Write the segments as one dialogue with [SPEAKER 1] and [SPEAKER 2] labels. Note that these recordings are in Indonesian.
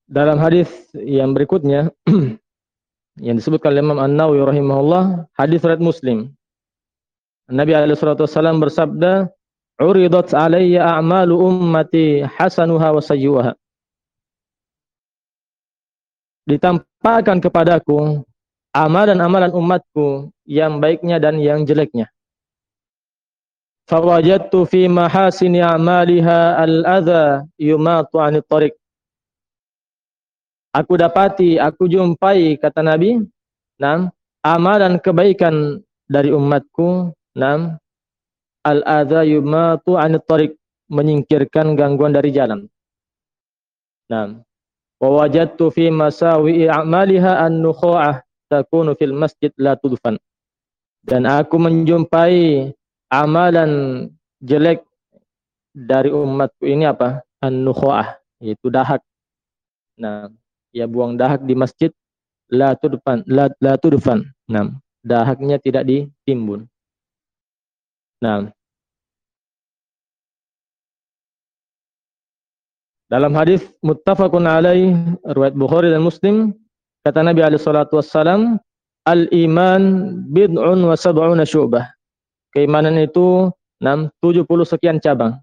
[SPEAKER 1] Dalam hadis yang berikutnya yang disebutkan oleh Imam An-Nawawi rahimahullah, hadis riwayat Muslim. Nabi alaihi salatu wasallam bersabda, "Uridat alayya a'malu ummati hasanuha wa sayyi'uha." Ditampakkan kepadaku amalan-amalan umatku yang baiknya dan yang jeleknya. Fawajadtu fi mahasini a'maliha al-adha yumatu 'anit tariq. Aku jumpai, kata Nabi, amalan kebaikan dari umatku, al-adha yumatu 'anit tariq, menyingkirkan gangguan dari jalan. Wa wajadtu fi masawi'i a'maliha an-nukhu'ah takunu fil masjid la tudfan. Dan aku menjumpai amalan jelek dari umatku ini apa? An-nukhu'ah, yaitu dahak. Buang dahak di masjid, la tudfan. Dahaknya tidak ditimbun. Dalam hadis muttafaqun alaih riwayat Bukhari dan Muslim, kata Nabi alaihi salatu wassalam, al-iman bid'un wa sab'una syu'bah. Keimanan itu 70 sekian cabang.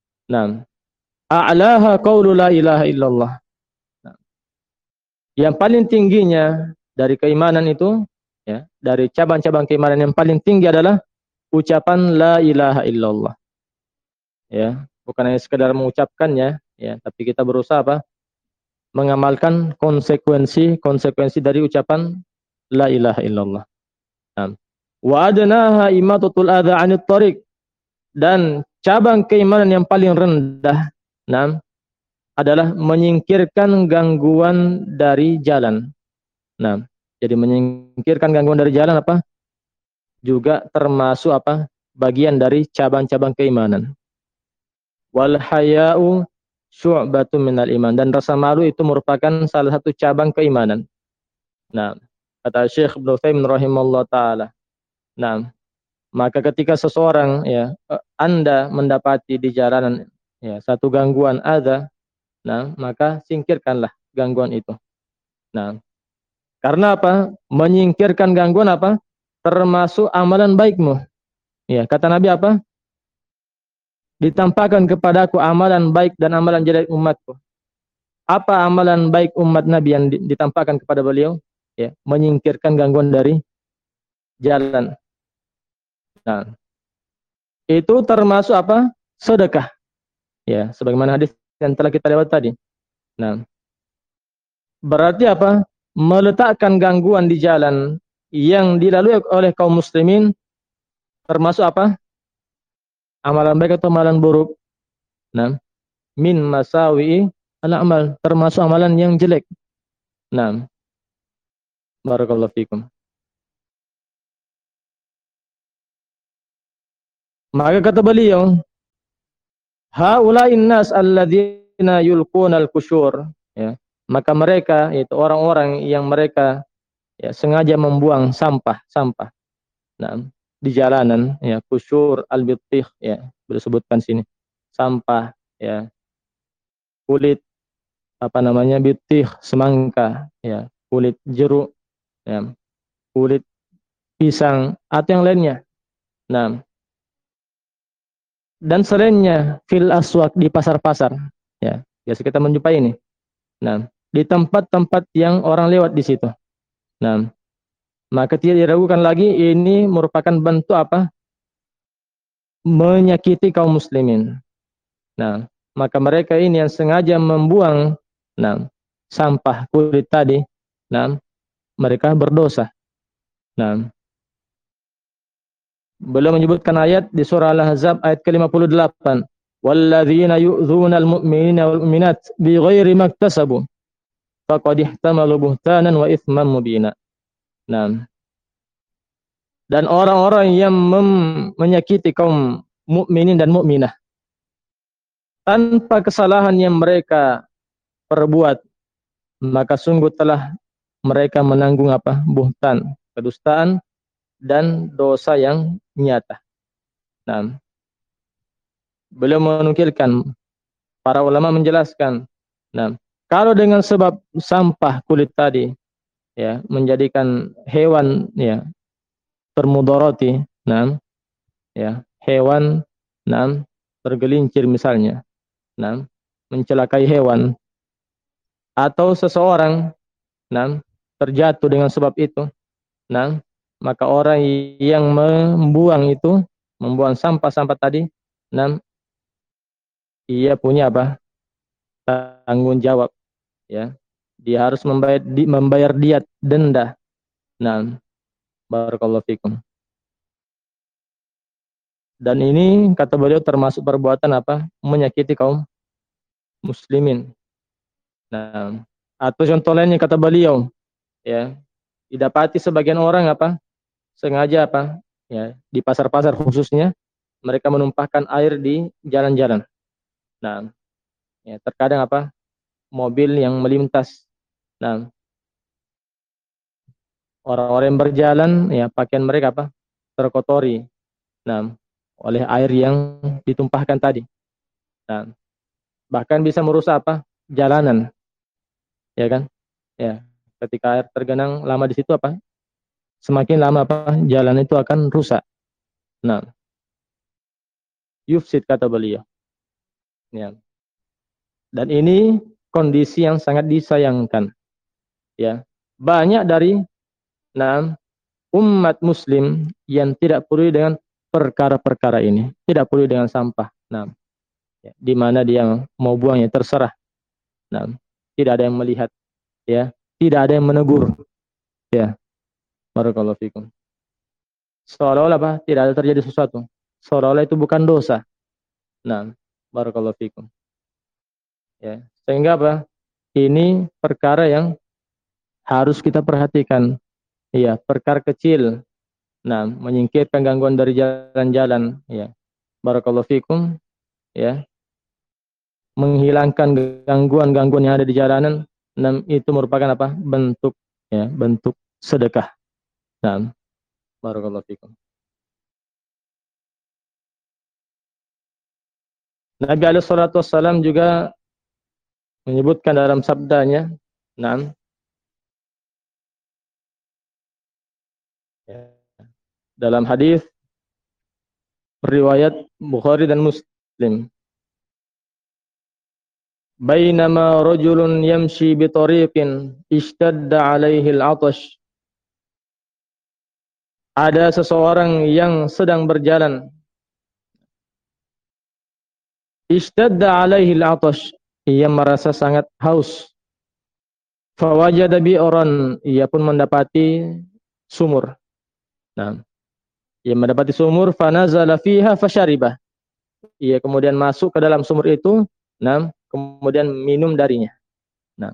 [SPEAKER 1] A'laha qaulu la ilaha illallah. Yang paling tingginya dari keimanan itu, dari cabang-cabang keimanan yang paling tinggi adalah ucapan la ilaha illallah. Bukan hanya sekedar mengucapkannya, tapi kita berusaha mengamalkan konsekuensi dari ucapan la ilaha illallah. Wa adnaha imatatul adza 'anit thariq. Dan cabang keimanan yang paling rendah adalah menyingkirkan gangguan dari jalan. Jadi menyingkirkan gangguan dari jalan juga termasuk bagian dari cabang-cabang keimanan. Wal haya'u syu'batun minal iman. Dan rasa malu itu merupakan salah satu cabang keimanan. Kata Syekh Ibnu Utsaimin rahimahullah taala. Maka ketika seseorang Anda mendapati di jalanan satu gangguan adza, maka singkirkanlah gangguan itu. Karena menyingkirkan gangguan termasuk amalan baikmu. Kata Nabi ditampakkan kepadaku amalan baik dan amalan jelek umatku. Apa amalan baik umat Nabi yang ditampakkan kepada beliau? Menyingkirkan gangguan dari jalan. Itu termasuk sedekah. Sebagaimana hadis yang telah kita lewat tadi. Berarti meletakkan gangguan di jalan yang dilalui oleh kaum muslimin termasuk amalan baik atau amalan buruk. Min masawi'i al-amal, termasuk amalan yang jelek. Barakallahu fikum. Maka kata beliau, haula'in nas alladzina yulqunal qusyur. Maka mereka, yaitu orang-orang yang mereka sengaja membuang sampah di jalanan, qusyur al-bittih, disebutkan sini. Sampah, kulit bittih, semangka, kulit jeruk, kulit pisang atau yang lainnya. Dan selainnya fil aswaq, di pasar-pasar. Biasa kita menjumpai ini. Di tempat-tempat yang orang lewat di situ. Maka tidak diragukan lagi ini merupakan bentuk menyakiti kaum muslimin. Maka mereka ini yang sengaja membuang sampah kulit tadi, mereka berdosa. Beliau menyebutkan ayat di surah Al-Ahzab ayat ke-58. Walladzina yu'dzunal mu'minina wal mu'minat bighairi maktasabu faqad ihtamalu buhtanan wa itsman mubina. Dan orang-orang yang menyakiti kaum mukminin dan mukminah tanpa kesalahan yang mereka perbuat, maka sungguh telah mereka menanggung buhtan, kedustaan dan dosa yang nyata. Beliau menukilkan, para ulama menjelaskan, Kalau dengan sebab sampah kulit tadi, ya, menjadikan hewan, ya, termudarati, nah, ya, hewan, nah, tergelincir misalnya, nah, mencelakai hewan, atau seseorang, nah, terjatuh dengan sebab itu, nah, maka orang yang membuang itu, membuang sampah-sampah tadi, nah, ia punya apa? Tanggung jawab, ya. Dia harus membayar diat, denda. Nah, barakallahu fikum. Dan ini kata beliau termasuk perbuatan apa? Menyakiti kaum muslimin. Nah, atau contoh lainnya kata beliau, ya, didapati sebagian orang apa? Sengaja apa? Ya, di pasar-pasar khususnya mereka menumpahkan air di jalan-jalan. Nah, ya, terkadang apa? Mobil yang melintas. Nah, orang-orang yang berjalan, ya, pakaian mereka apa? Terkotori. Nah, oleh air yang ditumpahkan tadi. Nah, bahkan bisa merusak apa? Jalanan, ya kan? Ya, ketika air tergenang lama di situ apa? Semakin lama apa? Jalan itu akan rusak. Nah, yufsid kata beliau. Ya. Dan ini kondisi yang sangat disayangkan. Ya, banyak dari umat Muslim yang tidak peduli dengan perkara-perkara ini, tidak peduli dengan sampah. Nah, ya, di mana dia mau buangnya terserah. Nah, tidak ada yang melihat, ya, tidak ada yang menegur. Ya, barakallahu fikum. Seolah-olah apa? Tidak ada terjadi sesuatu. Seolah-olah itu bukan dosa. Nah, barakallahu fikum. Ya, sehingga apa? Ini perkara yang harus kita perhatikan. Iya, perkara kecil. Nah, menyingkirkan gangguan dari jalan-jalan. Ya, barakallahu fikum. Ya, menghilangkan gangguan-gangguan yang ada di jalanan. Nah, itu merupakan apa? Bentuk, ya, bentuk sedekah. Nah, barakallahu fikum. Nabi alaihi salatu wassalam juga menyebutkan dalam sabdanya, nah, ya, dalam hadis riwayat Bukhari dan Muslim, bainama rajulun yamshi bi tariqin ishtadda alaihi al-'atash, ada seseorang yang sedang berjalan, ishtadda alaihi al-'atash, ia merasa sangat haus, fawajada bi'ran, ia pun mendapati sumur. Nah, ia mendapati sumur, fanazala fiha fasyaribah, ia kemudian masuk ke dalam sumur itu, nah, kemudian minum darinya. Nah,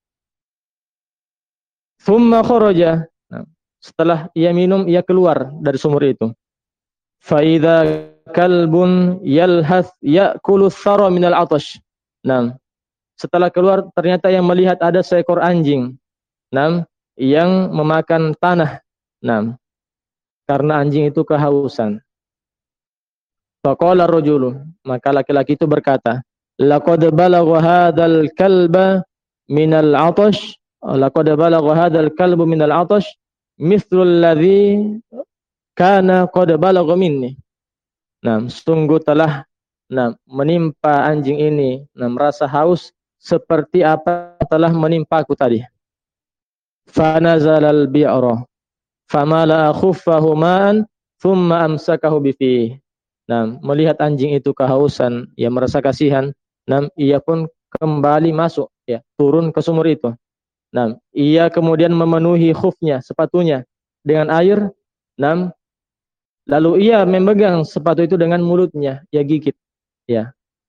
[SPEAKER 1] thumma kharaja, nah, setelah ia minum, ia keluar dari sumur itu. Fa idza kalbun yalhath ya'kulu thara minal 'atash. Nah, setelah keluar ternyata yang melihat ada seekor anjing, nah, yang memakan tanah. Nah, karena anjing itu kehausan. Faqala ar-rajulu, maka laki-laki itu berkata, laqad balagha hadzal kalba minal 'atash, laqad balagha hadzal kalbu minal 'atash mithlul ladzi kana qad balagha minni. Nah, sungguh telah, nah, menimpa anjing ini, nah, merasa haus seperti apa telah menimpaku tadi. Fa nazalal bi'ra famala khuffahu ma'an thumma amsakahu bifihi. Nah, melihat anjing itu kehausan, ia merasa kasihan, nah, ia pun kembali masuk, ya, turun ke sumur itu. Nah, ia kemudian memenuhi khufnya, sepatunya dengan air, nah, lalu ia memegang sepatu itu dengan mulutnya, ia gigit, ya.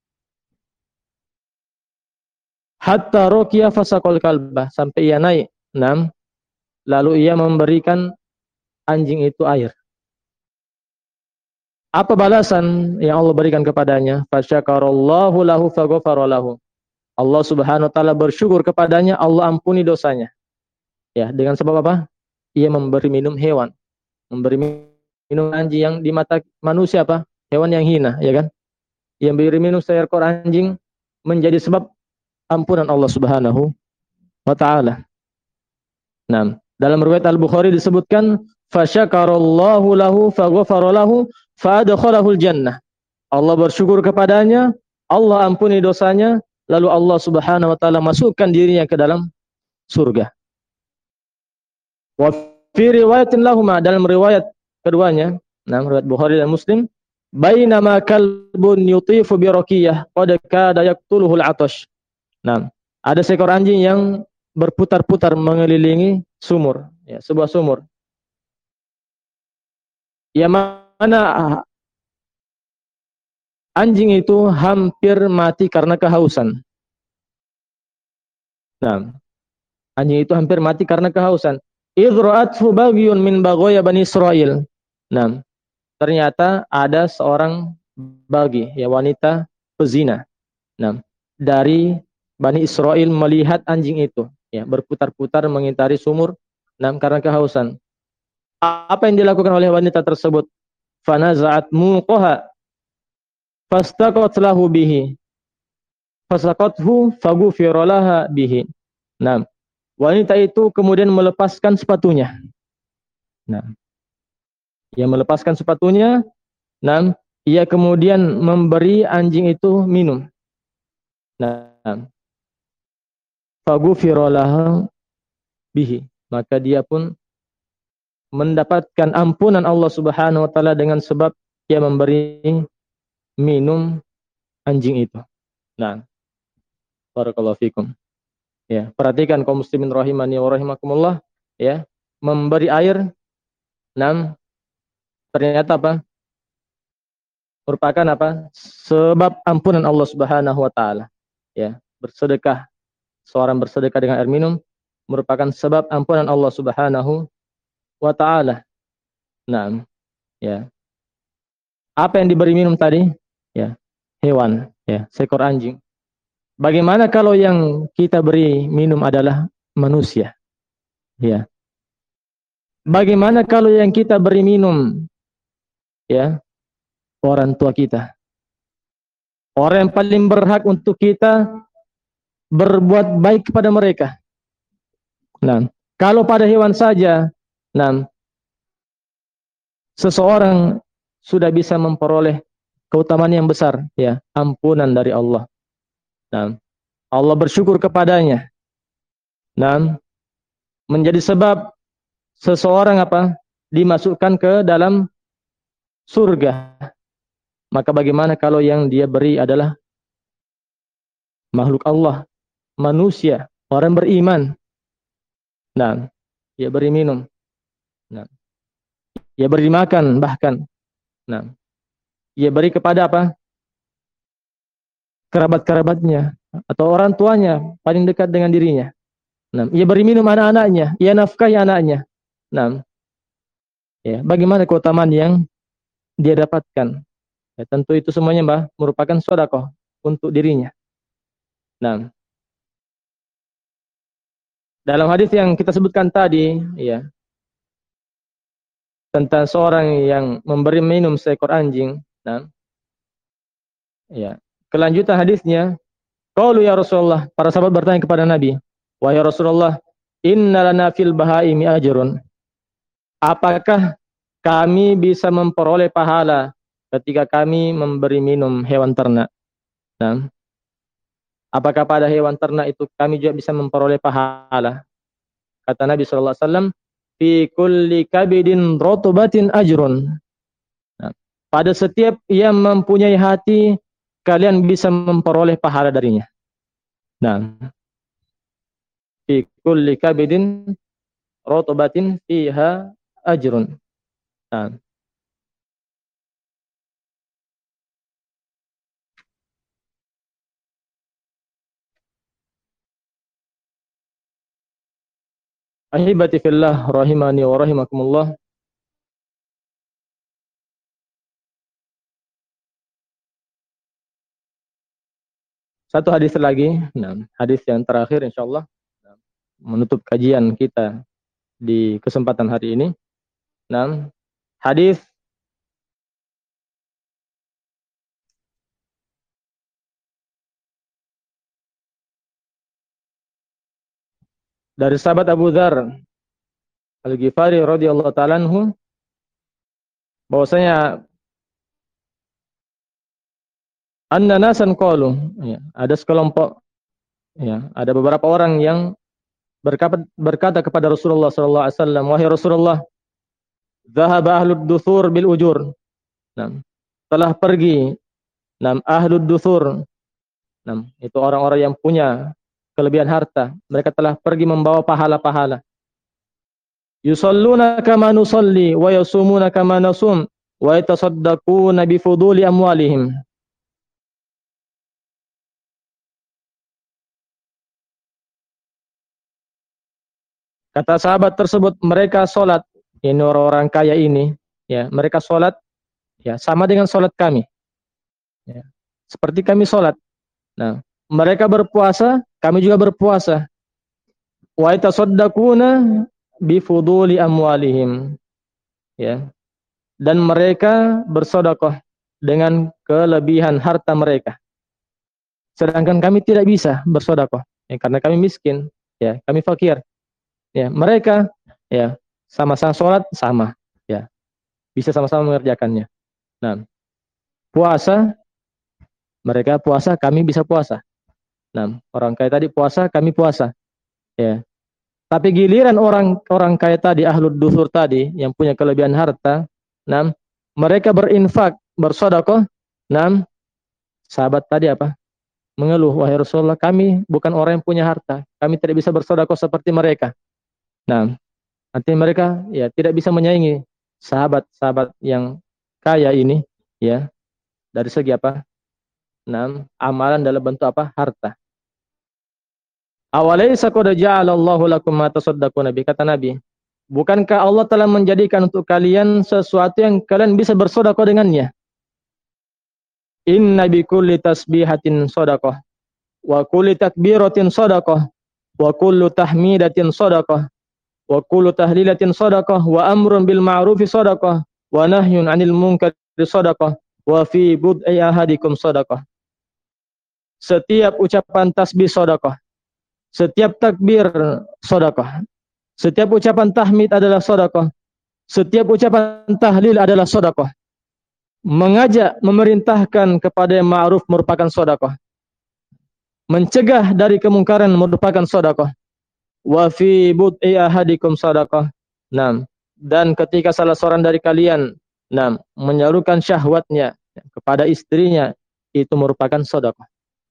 [SPEAKER 1] Hatta rokiya fasaqal kalbah, sampai ia naik, nah, lalu ia memberikan anjing itu air. Apa balasan yang Allah berikan kepadanya? Fasyakarallahu lahu faghafara lahu. Allah Subhanahu wa taala bersyukur kepadanya, Allah ampuni dosanya. Ya, dengan sebab apa? Ia memberi minum hewan, memberi minum anjing yang di mata manusia apa? Hewan yang hina, ya kan? Ia memberi minum seekor anjing menjadi sebab ampunan Allah Subhanahu wa taala. Nah, dalam riwayat Al-Bukhari disebutkan fasyakarallahu lahu faghfara lahu fadkhalahul jannah. Allah bersyukur kepadanya, Allah ampuni dosanya, lalu Allah Subhanahu wa taala masukkan dirinya ke dalam surga. Wa fi riwayatin lahuma, dalam riwayat keduanya, nah riwayat Bukhari dan Muslim, bainama kalbun yutifu bi raqiyah qad kada yaqtuluhul atash. Nah, ada seekor anjing yang berputar-putar mengelilingi sumur, ya, sebuah sumur. Yang mana anjing itu hampir mati karena kehausan. Nah, anjing itu hampir mati karena kehausan. Idra'athu bagyun min baghaya Bani Israil. Nah, ternyata ada seorang bagi, ya, wanita pezina. Nah, dari Bani Israel melihat anjing itu, ya, berputar-putar mengitari sumur, nah, karena kehausan. Apa yang dilakukan oleh wanita tersebut? Fanaza'at muqaha fastaqat lahu bihi fasaqathu faghufira laha bihi. Nah, wanita itu kemudian melepaskan sepatunya. Nah, ia melepaskan sepatunya, nah, ia kemudian memberi anjing itu minum. Nah, faghufira laha bihi, maka dia pun mendapatkan ampunan Allah Subhanahu wa taala dengan sebab dia memberi minum anjing itu. Nah, barakallahu fikum. Ya, perhatikan kaum muslimin rahimani wa rahimakumullah, ya, memberi air, nah, ternyata apa? Merupakan apa? Sebab ampunan Allah Subhanahu wa taala. Ya, bersedekah, seorang bersedekah dengan air minum merupakan sebab ampunan Allah Subhanahu wa taala. Nah, ya. Apa yang diberi minum tadi? Ya, hewan, ya, seekor anjing. Bagaimana kalau yang kita beri minum adalah manusia? Ya. Bagaimana kalau yang kita beri minum, ya, orang tua kita? Orang yang paling berhak untuk kita berbuat baik kepada mereka. Nah, kalau pada hewan saja, nah, seseorang sudah bisa memperoleh keutamaan yang besar, ya, ampunan dari Allah. Nah, Allah bersyukur kepadanya. Nah, menjadi sebab seseorang apa? Dimasukkan ke dalam surga. Maka bagaimana kalau yang dia beri adalah makhluk Allah, manusia, orang beriman. Nah, dia beri minum. Nah, dia beri makan bahkan. Nah, dia beri kepada apa? Kerabat-kerabatnya atau orang tuanya paling dekat dengan dirinya. Nah, ia beri minum anak-anaknya, ia nafkahi anaknya. Nah, ya, bagaimana keutamaan yang dia dapatkan? Ya, tentu itu semuanya, Mbah, merupakan sedekah untuk dirinya. Nah, dalam hadis yang kita sebutkan tadi, ya, tentang seorang yang memberi minum seekor anjing. Nah, ya, kelanjutan hadisnya, qalu ya Rasulullah, para sahabat bertanya kepada Nabi, wahai Rasulullah, inna lana fil bahaimi ajrun. Apakah kami bisa memperoleh pahala ketika kami memberi minum hewan ternak? Nah, apakah pada hewan ternak itu kami juga bisa memperoleh pahala? Kata Nabi sallallahu alaihi wasallam, fi kulli kabidin rotubatin ajrun. Nah, pada setiap yang mempunyai hati, kalian bisa memperoleh pahala darinya. Nah, fi kulli kabidin rotubatin fiha ajrun. Nah, ahibati fillah rahimani wa rahimakumullah. Satu hadis lagi, nah, hadis yang terakhir insyaallah menutup kajian kita di kesempatan hari ini. Nah, hadis dari sahabat Abu Dzar Al-Ghifari radhiyallahu ta'ala anhu bahwasanya anna nasan qalu, ya, ada sekelompok, ya, ada beberapa orang yang berkata kepada Rasulullah sallallahu alaihi wasallam, wahai Rasulullah, dhahaba ahlud duthur bil ujur. Nah, telah pergi ahlud duthur. Itu orang-orang yang punya kelebihan harta. Mereka telah pergi membawa pahala-pahala. Yusalluna kama nusalli wa yasumuna kama nasum wa yatasaddaquna bi fuduli amwalihim. Kata sahabat tersebut, mereka salat, ini orang-orang kaya ini, ya, mereka salat, ya, sama dengan salat kami. Ya, seperti kami salat. Nah, mereka berpuasa, kami juga berpuasa. Wa yatasaddaquna bi fuduli amwalihim. Ya. Dan mereka bersedekah dengan kelebihan harta mereka. Sedangkan kami tidak bisa bersedekah, ya, karena kami miskin, ya, kami fakir. Ya, mereka, ya, sama-sama salat sama, ya. Bisa sama-sama mengerjakannya. Nah, puasa, mereka puasa, kami bisa puasa. Nah, orang kaya tadi puasa, kami puasa. Ya. Tapi giliran orang kaya tadi, ahlud duthur tadi, yang punya kelebihan harta, nah, mereka berinfak, bersedekah, nah, sahabat tadi apa? Mengeluh, wahai Rasulullah, kami bukan orang yang punya harta, kami tidak bisa bersedekah seperti mereka. Nah, artinya mereka, ya, tidak bisa menyaingi sahabat-sahabat yang kaya ini, ya, dari segi apa? Nah, amalan dalam bentuk apa? Harta. Awalaysa qad ja'alallahu lakum ma tasaddaquna bi, kata Nabi, bukankah Allah telah menjadikan untuk kalian sesuatu yang kalian bisa bersedekah dengannya? Inna bi kulli tasbihatin shadaqah wa kulli takbiratin shadaqah wa kullu tahmidatin shadaqah wa kullu tahlilatin shadaqah wa amrun bil ma'rufi shadaqah wa nahyun 'anil munkari shadaqah wa fi bud'i ahadikum shadaqah. Setiap ucapan tasbih shadaqah, setiap takbir shadaqah, setiap ucapan tahmid adalah shadaqah, setiap ucapan tahlil adalah shadaqah. Mengajak, memerintahkan kepada yang ma'ruf merupakan sedekah. Mencegah dari kemungkaran merupakan sedekah. Wa fi bud'i ahadikum sedekah. Dan ketika salah seorang dari kalian menyalurkan syahwatnya kepada istrinya, itu merupakan sedekah.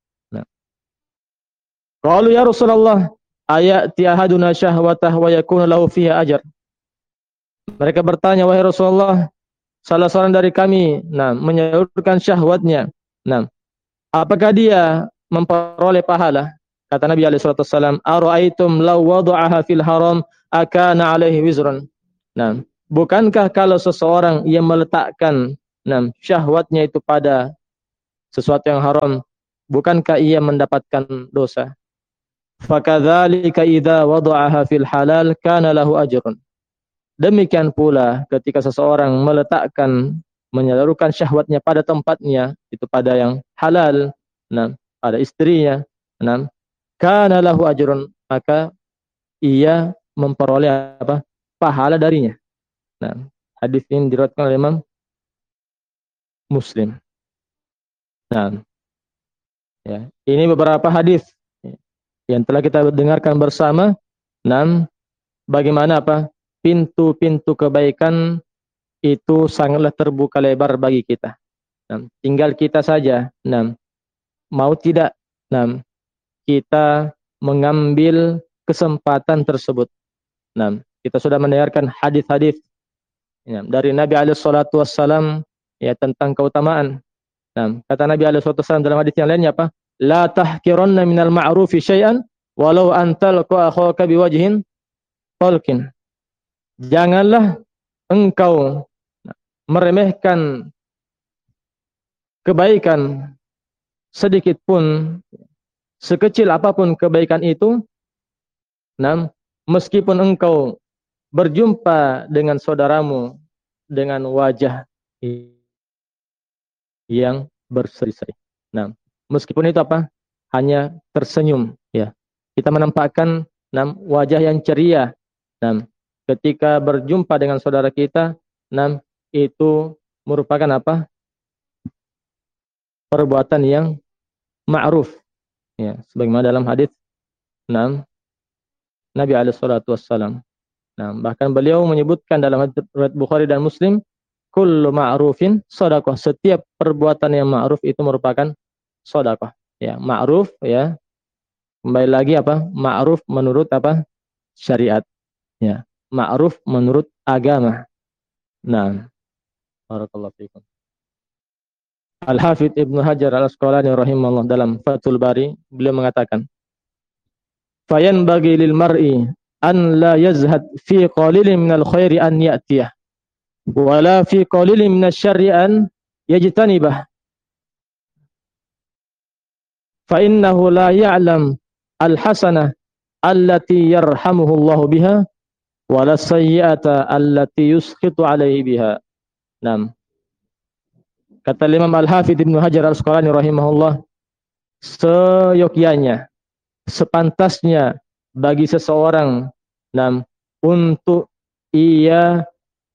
[SPEAKER 1] Qalu ya Rasulullah, ayati ahaduna syahwatah wa yakunu lahu fiha ajr. Mereka bertanya, wahai Rasulullah, salah seorang dari kami menyalurkan syahwatnya, apakah dia memperoleh pahala? Kata Nabi alaihi salatu wasallam, ara'aitum law wada'aha fil haram akana alaihi wizrun. Bukankah kalau seseorang yang meletakkan syahwatnya itu pada sesuatu yang haram, bukankah ia mendapatkan dosa? Fakadzalika idza wada'aha fil halal kana lahu ajrun. Demikian pula ketika seseorang meletakkan, menyalurkan syahwatnya pada tempatnya, itu pada yang halal, pada istrinya, kana lahu ajrun, maka ia memperoleh apa? Pahala darinya. Hadis ini diriwayatkan oleh Imam Muslim. Ya, ini beberapa hadis yang telah kita dengarkan bersama, bagaimana apa? Pintu-pintu kebaikan itu sangatlah terbuka lebar bagi kita. Tinggal kita saja, mau tidak, kita mengambil kesempatan tersebut. Kita sudah mendengarkan hadis-hadis dari Nabi alaihi salatu wassalam, ya, tentang keutamaan. Kata Nabi alaihi salatu wassalam dalam hadis yang lainnya apa? La tahkiranna minal ma'rufi syai'an walau antal akhaka biwajhin talqin. Janganlah engkau meremehkan kebaikan sedikit pun, sekecil apapun kebaikan itu, meskipun engkau berjumpa dengan saudaramu dengan wajah yang berseri-seri. Meskipun itu apa? Hanya tersenyum, ya. Kita menampakkan wajah yang ceria. Ketika berjumpa dengan saudara kita, itu merupakan apa? Perbuatan yang ma'ruf. Ya, sebagaimana dalam hadis Nabi alaihi salatu wassalam. Bahkan beliau menyebutkan dalam hadis Bukhari dan Muslim, kullu ma'rufin shadaqah. Setiap perbuatan yang ma'ruf itu merupakan shadaqah. Ya, ma'ruf ya. Kembali lagi apa? Ma'ruf menurut apa? Syariat. Ya, ma'ruf menurut agama. Barakallahu fiikum. Al-Hafidz Ibnu Hajar Al-Asqalani rahimahullah dalam Fathul Bari, beliau mengatakan, "Fayanbaghi lil mar'i an la yazhad fi qalilin minal khairi an ya'tiyah, wa la fi qalilin minasy syarri an yajtanibah. Fa innahu la ya'lam al-hasanah allati yarhamuhu Allah biha, wa la sayyi'ata allati yuskhitu alaihi biha." Kata Imam Al-Hafidz Ibnu Hajar Al-Asqalani rahimahullah, seyogyanya, sepantasnya bagi seseorang untuk ia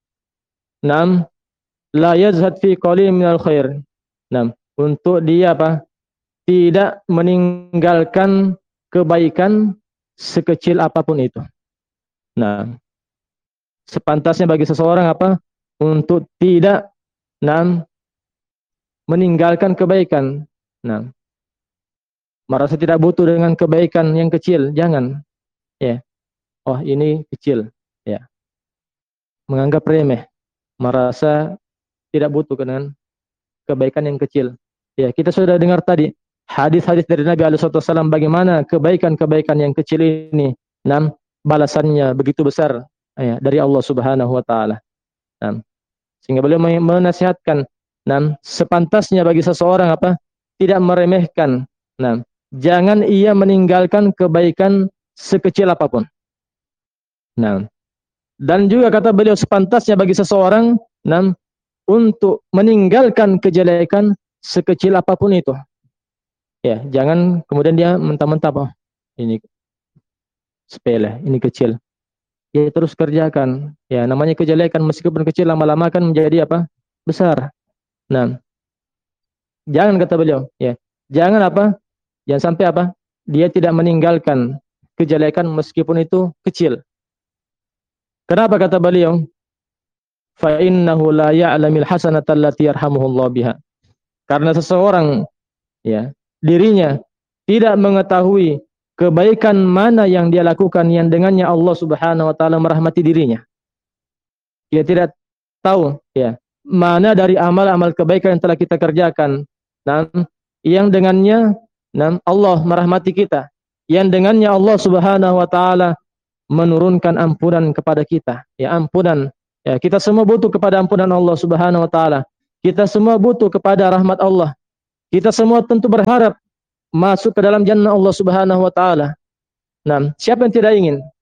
[SPEAKER 1] la yazhad fi qalil minal khair. Untuk dia apa? Tidak meninggalkan kebaikan sekecil apapun itu. Sepantasnya bagi seseorang apa? Untuk tidak meninggalkan kebaikan. Merasa tidak butuh dengan kebaikan yang kecil, jangan. Ya. Oh, ini kecil, ya. Menganggap remeh, merasa tidak butuh dengan kebaikan yang kecil. Ya, kita sudah dengar tadi hadis-hadis dari Nabi alaihi wasallam bagaimana kebaikan-kebaikan yang kecil ini, balasannya begitu besar ya, dari Allah Subhanahu wa taala. Sehingga beliau menasihatkan sepantasnya bagi seseorang apa? Tidak meremehkan. Jangan ia meninggalkan kebaikan sekecil apapun. Dan juga kata beliau sepantasnya bagi seseorang untuk meninggalkan kejelekan sekecil apapun itu. Ya, jangan kemudian dia mentah-mentah, ini sepele, ini kecil. Ya terus kerjakan. Ya, namanya kejelekan meskipun kecil lama-lama akan menjadi apa? Besar. Jangan, kata beliau, ya. Jangan apa? Jangan sampai apa? Dia tidak meninggalkan kejelekan meskipun itu kecil. Kenapa kata beliau? Fa innahu la ya'lamil hasanata allati yarhamuhullah biha. Karena seseorang ya, dirinya tidak mengetahui kebaikan mana yang dia lakukan yang dengannya Allah Subhanahu wa taala merahmati dirinya. Dia tidak tahu ya, mana dari amal-amal kebaikan yang telah kita kerjakan yang dengannya Allah merahmati kita, yang dengannya Allah Subhanahu wa taala menurunkan ampunan kepada kita. Ya, ampunan. Ya, kita semua butuh kepada ampunan Allah Subhanahu wa taala. Kita semua butuh kepada rahmat Allah. Kita semua tentu berharap masuk ke dalam jannah Allah Subhanahu wa taala. Siapa yang tidak ingin?